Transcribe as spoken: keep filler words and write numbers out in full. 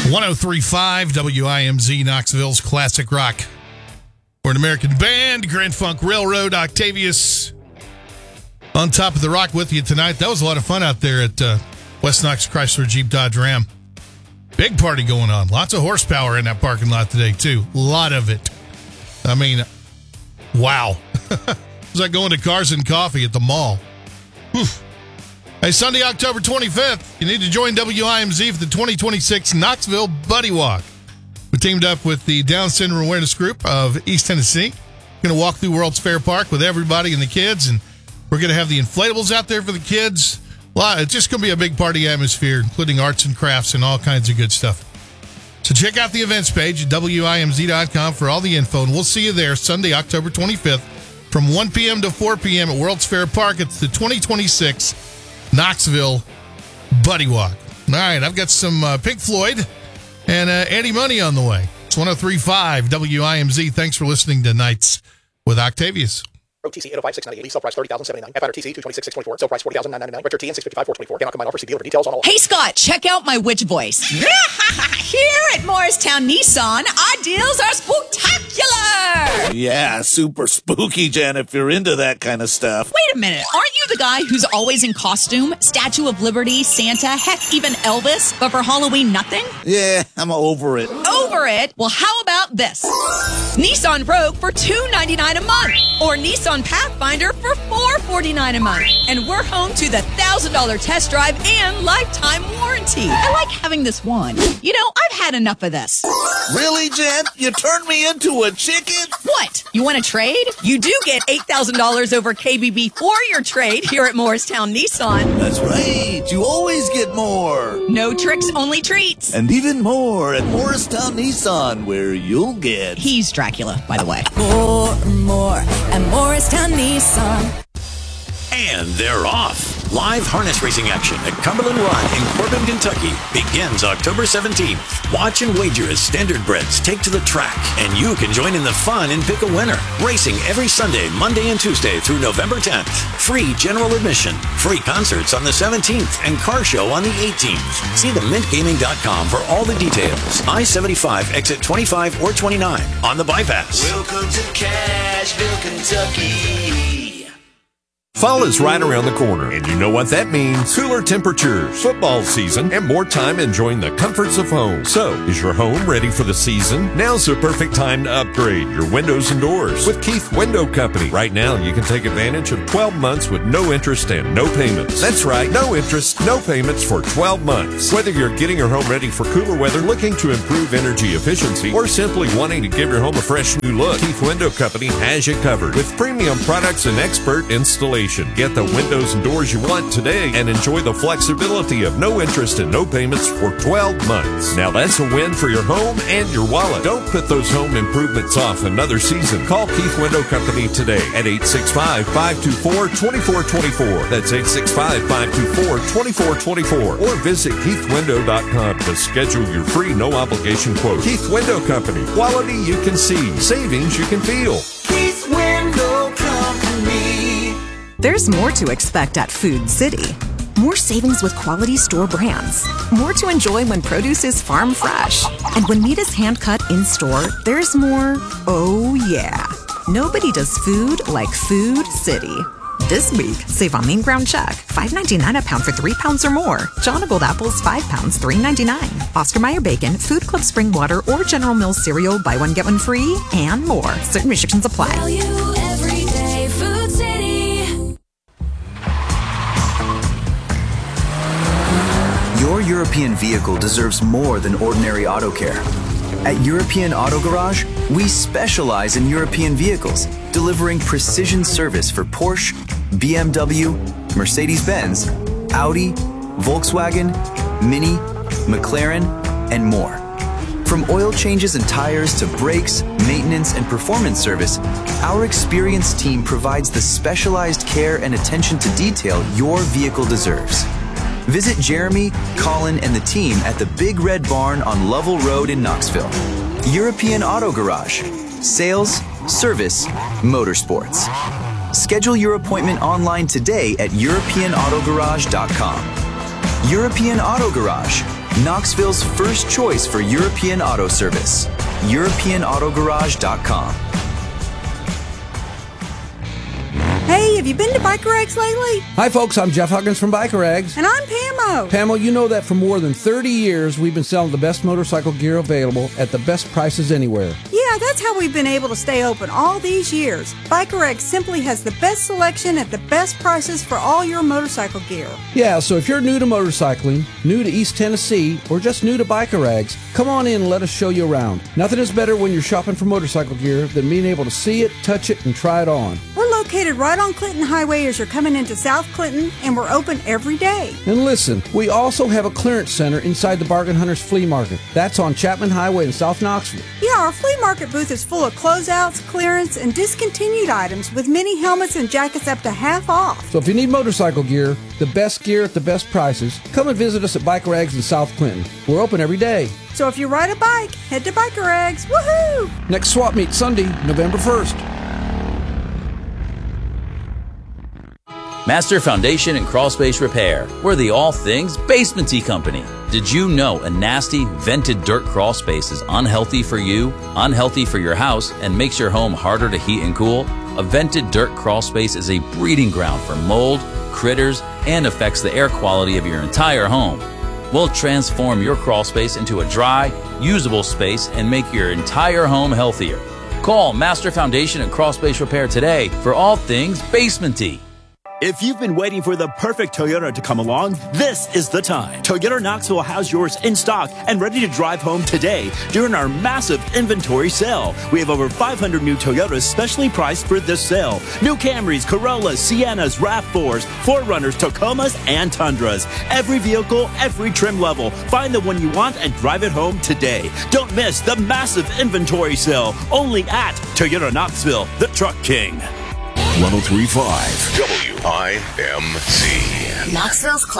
one oh three point five W I M Z, Knoxville's classic rock. We're an American band, Grand Funk Railroad, Octavius on top of the rock with you tonight. That was a lot of fun out there at uh, West Knox Chrysler Jeep Dodge Ram. Big party going on. Lots of horsepower in that parking lot today, too. A lot of it. I mean, wow. It's like going to Cars and Coffee at the mall. Whew. Hey, Sunday, October twenty-fifth, you need to join W I M Z for the twenty twenty-six Knoxville Buddy Walk. We teamed up with the Down Syndrome Awareness Group of East Tennessee. We're going to walk through World's Fair Park with everybody and the kids, and we're going to have the inflatables out there for the kids. Well, it's just going to be a big party atmosphere, including arts and crafts and all kinds of good stuff. So check out the events page at W I M Z dot com for all the info, and we'll see you there Sunday, October twenty-fifth from one p.m. to four p.m. at World's Fair Park. It's the twenty twenty-six Knoxville Buddy Walk. All right, I've got some uh, Pink Floyd and uh, Eddie Money on the way. It's one oh three point five W I M Z. Thanks for listening to Nights with Octavius. O T C eight oh five six ninety-eight, sell price thirty thousand seventy-nine. F I R T C two twenty-six six twenty-four, sell price forty thousand nine ninety-nine. Retro T N six fifty-five four twenty-four. Cannot combine offer. See dealer for details on all. Hey Scott, check out my witch voice. Here at Morristown Nissan, our deals are spooktacular. Yeah, super spooky, Jen, if you're into that kind of stuff. Wait a minute, aren't you the guy who's always in costume? Statue of Liberty, Santa, heck, even Elvis, but for Halloween nothing? Yeah, I'm over it. Over it? Well, how about this? Nissan Rogue for two ninety-nine a month, or Nissan Pathfinder for four forty-nine a month. And we're home to the one thousand dollars test drive and lifetime warranty. I like having this one. You know, I've had enough of this. Really, Jen? You turned me into a chicken? What? You want to trade? You do get eight thousand dollars over K B B for your trade here at Morristown Nissan. That's right. You always get more. No tricks, only treats. And even more at Morristown Nissan, where you'll get... He's Dracula, by the way. More and more at Morristown Nissan. And they're off. Live harness racing action at Cumberland Run in Corbin, Kentucky begins October seventeenth. Watch and wager as standardbreds take to the track, and you can join in the fun and pick a winner. Racing every Sunday, Monday, and Tuesday through November tenth. Free general admission, free concerts on the seventeenth, and car show on the eighteenth. See the mint gaming dot com for all the details. I seventy-five, exit twenty-five or twenty-nine on the bypass. Welcome to Cashville, Kentucky. Fall is right around the corner, and you know what that means. Cooler temperatures, football season, and more time enjoying the comforts of home. So, is your home ready for the season? Now's the perfect time to upgrade your windows and doors with Keith Window Company. Right now, you can take advantage of twelve months with no interest and no payments. That's right, no interest, no payments for twelve months. Whether you're getting your home ready for cooler weather, looking to improve energy efficiency, or simply wanting to give your home a fresh new look, Keith Window Company has you covered with premium products and expert installation. Get the windows and doors you want today and enjoy the flexibility of no interest and no payments for twelve months. Now that's a win for your home and your wallet. Don't put those home improvements off another season. Call Keith Window Company today at eight six five, five two four, two four two four. That's eight six five, five two four, two four two four. Or visit keith window dot com to schedule your free no-obligation quote. Keith Window Company. Quality you can see. Savings you can feel. Keith Window Company. There's more to expect at Food City. More savings with quality store brands. More to enjoy when produce is farm fresh. And when meat is hand-cut in-store, there's more, oh yeah. Nobody does food like Food City. This week, save on lean ground chuck, five ninety-nine a pound for three pounds or more. John Gold apples, five pounds, three ninety-nine. Oscar Mayer bacon, Food Club spring water, or General Mills cereal, buy one, get one free, and more. Certain restrictions apply. Value every day, Food City. Your European vehicle deserves more than ordinary auto care. At European Auto Garage, we specialize in European vehicles, delivering precision service for Porsche, B M W, Mercedes-Benz, Audi, Volkswagen, Mini, McLaren, and more. From oil changes and tires to brakes, maintenance, and performance service, our experienced team provides the specialized care and attention to detail your vehicle deserves. Visit Jeremy, Colin, and the team at the Big Red Barn on Lovell Road in Knoxville. European Auto Garage. Sales, service, motorsports. Schedule your appointment online today at european auto garage dot com. European Auto Garage. Knoxville's first choice for European auto service. European Auto Garage dot com. Hey, have you been to Biker Eggs lately? Hi, folks. I'm Jeff Huggins from Biker Eggs. And I'm Pamo. Pamo, you know that for more than thirty years, we've been selling the best motorcycle gear available at the best prices anywhere. Yeah, that's how we've been able to stay open all these years. Biker Eggs simply has the best selection at the best prices for all your motorcycle gear. Yeah, so if you're new to motorcycling, new to East Tennessee, or just new to Biker Eggs, come on in and let us show you around. Nothing is better when you're shopping for motorcycle gear than being able to see it, touch it, and try it on. We're located right on Clinton Highway as you're coming into South Clinton, and we're open every day. And listen, we also have a clearance center inside the Bargain Hunters Flea Market. That's on Chapman Highway in South Knoxville. Yeah, our flea market booth is full of closeouts, clearance, and discontinued items with many helmets and jackets up to half off. So if you need motorcycle gear, the best gear at the best prices, come and visit us at Biker Eggs in South Clinton. We're open every day. So if you ride a bike, head to Biker Eggs. Woohoo! Next swap meet Sunday, November first. Master Foundation and Crawlspace Repair. We're the all things basement-y company. Did you know a nasty, vented dirt crawl space is unhealthy for you, unhealthy for your house, and makes your home harder to heat and cool? A vented dirt crawl space is a breeding ground for mold, critters, and affects the air quality of your entire home. We'll transform your crawl space into a dry, usable space and make your entire home healthier. Call Master Foundation and Crawlspace Repair today for all things basement-y. If you've been waiting for the perfect Toyota to come along, this is the time. Toyota Knoxville has yours in stock and ready to drive home today during our massive inventory sale. We have over five hundred new Toyotas specially priced for this sale. New Camrys, Corollas, Siennas, RAV fours, four runners, Tacomas, and Tundras. Every vehicle, every trim level. Find the one you want and drive it home today. Don't miss the massive inventory sale only at Toyota Knoxville, the Truck King. one oh three point five W I M Z. Knoxville's Classic